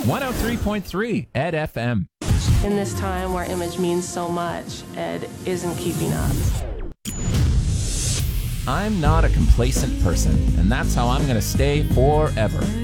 103.3 Ed FM. In this time where image means so much, Ed isn't keeping up. I'm not a complacent person, and that's how I'm going to stay forever.